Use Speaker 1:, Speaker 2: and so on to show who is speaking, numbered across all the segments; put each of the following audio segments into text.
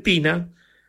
Speaker 1: Argentina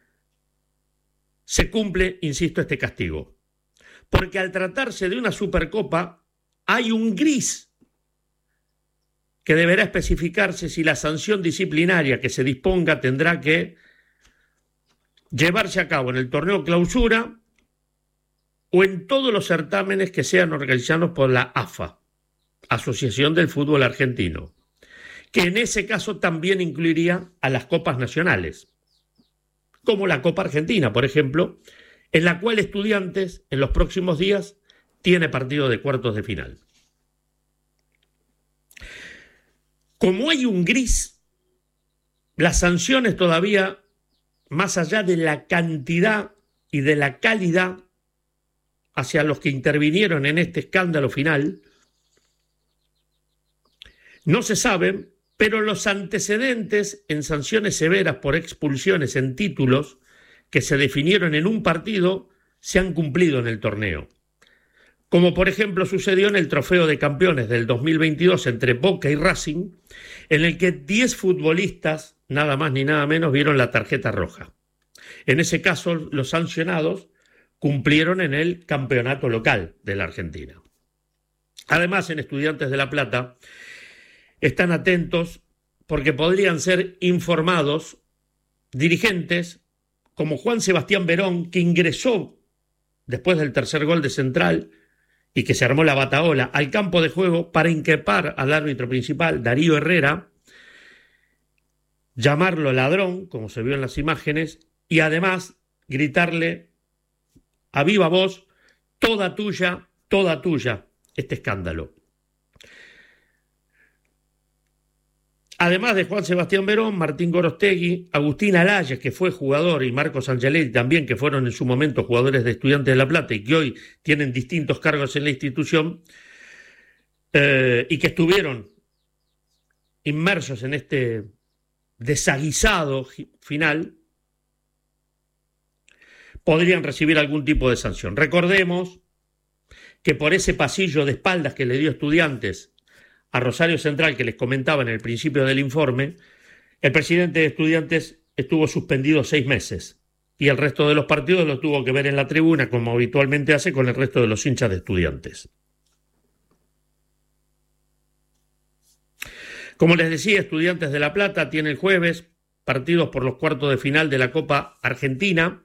Speaker 1: se cumple, insisto, este castigo. Porque al tratarse de una Supercopa hay un gris que deberá especificarse si la sanción disciplinaria que se disponga tendrá que llevarse a cabo en el torneo Clausura o en todos los certámenes que sean organizados por la AFA, Asociación del Fútbol Argentino, que en ese caso también incluiría a las copas nacionales, como la Copa Argentina, por ejemplo, en la cual Estudiantes en los próximos días tiene partido de cuartos de final. Como hay un gris, las sanciones todavía, más allá de la cantidad y de la calidad hacia los que intervinieron en este escándalo final, no se saben, pero los antecedentes en sanciones severas por expulsiones en títulos que se definieron en un partido se han cumplido en el torneo. Como por ejemplo sucedió en el Trofeo de Campeones del 2022 entre Boca y Racing, en el que 10 futbolistas, nada más ni nada menos, vieron la tarjeta roja. En ese caso, los sancionados cumplieron en el campeonato local de la Argentina. Además, en Estudiantes de La Plata están atentos porque podrían ser informados dirigentes como Juan Sebastián Verón, que ingresó después del tercer gol de Central y que se armó la batahola al campo de juego para increpar al árbitro principal, Darío Herrera, llamarlo ladrón, como se vio en las imágenes, y además gritarle a viva voz: toda tuya, este escándalo. Además de Juan Sebastián Verón, Martín Gorostegui, Agustín Alayes, que fue jugador, y Marcos Angeletti también, que fueron en su momento jugadores de Estudiantes de La Plata y que hoy tienen distintos cargos en la institución, y que estuvieron inmersos en este desaguisado final, podrían recibir algún tipo de sanción. Recordemos que por ese pasillo de espaldas que le dio Estudiantes a Rosario Central, que les comentaba en el principio del informe, el presidente de Estudiantes estuvo suspendido 6 meses y el resto de los partidos lo tuvo que ver en la tribuna, como habitualmente hace con el resto de los hinchas de Estudiantes. Como les decía, Estudiantes de La Plata tiene el jueves partidos por los cuartos de final de la Copa Argentina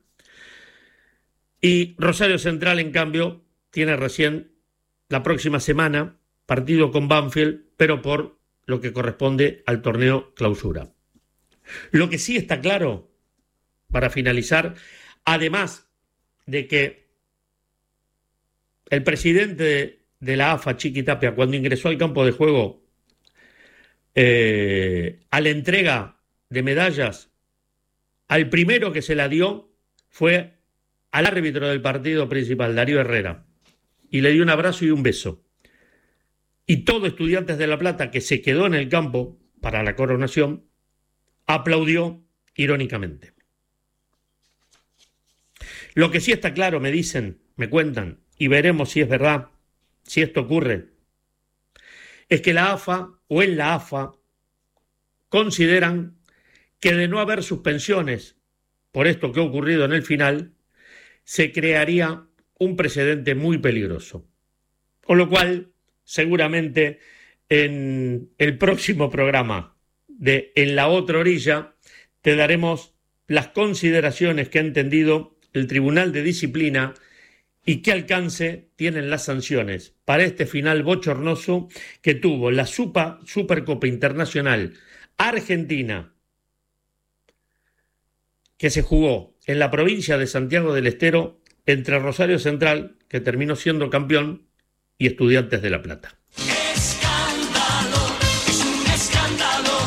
Speaker 1: y Rosario Central, en cambio, tiene recién la próxima semana partido con Banfield, pero por lo que corresponde al torneo Clausura. Lo que sí está claro, para finalizar, además de que el presidente de la AFA, Chiqui Tapia, cuando ingresó al campo de juego a la entrega de medallas, al primero que se la dio fue al árbitro del partido principal, Darío Herrera, y le dio un abrazo y un beso. Y todo Estudiantes de La Plata, que se quedó en el campo para la coronación, aplaudió irónicamente. Lo que sí está claro, me dicen, me cuentan, y veremos si es verdad, si esto ocurre, es que la AFA o en la AFA consideran que de no haber suspensiones por esto que ha ocurrido en el final, se crearía un precedente muy peligroso. Con lo cual, seguramente en el próximo programa de En la Otra Orilla te daremos las consideraciones que ha entendido el Tribunal de Disciplina y qué alcance tienen las sanciones para este final bochornoso que tuvo la Supercopa Internacional Argentina, que se jugó en la provincia de Santiago del Estero entre Rosario Central, que terminó siendo campeón, y Estudiantes de La Plata.
Speaker 2: Escándalo, es un escándalo,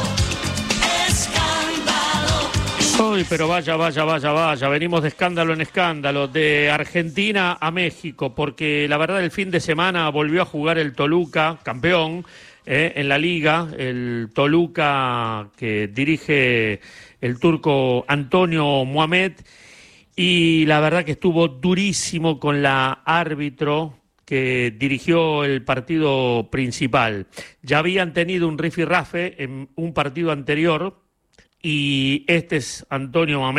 Speaker 2: escándalo.
Speaker 1: Uy, pero vaya, venimos de escándalo en escándalo, de Argentina a México, porque la verdad el fin de semana volvió a jugar el Toluca, campeón, en la liga, el Toluca que dirige el turco Antonio Mohamed, y la verdad que estuvo durísimo con la árbitro que dirigió el partido principal. Ya habían tenido un rifirrafe en un partido anterior, y este es Antonio Mamés.